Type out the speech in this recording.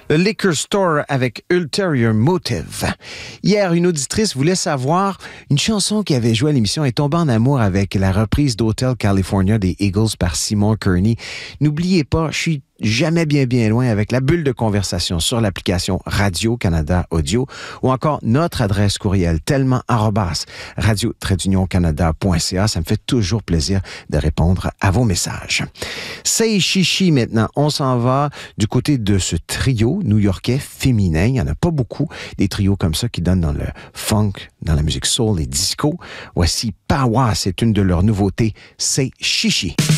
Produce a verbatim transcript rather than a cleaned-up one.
Le Liquor Store avec Ulterior Motive. Hier, une auditrice voulait savoir une chanson qui avait joué à l'émission est tombée en amour avec la reprise d'Hotel California des Eagles par Simon Kearney. N'oubliez pas, je suis jamais bien bien loin avec la bulle de conversation sur l'application Radio-Canada Audio ou encore notre adresse courriel tellement arobase radio-canada.ca. Ça me fait toujours plaisir de répondre à vos messages. Say Chichi maintenant. On s'en va du côté de ce trio new-yorkais féminin. Il n'y en a pas beaucoup des trios comme ça qui donnent dans le funk, dans la musique soul et disco. Voici Pawa, c'est une de leurs nouveautés. Say Chichi.